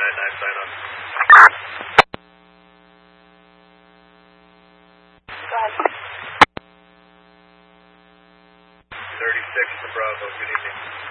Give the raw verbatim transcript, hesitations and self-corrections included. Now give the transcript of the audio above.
nine nine, sign on. Go ahead. thirty-six to Bravo, good evening.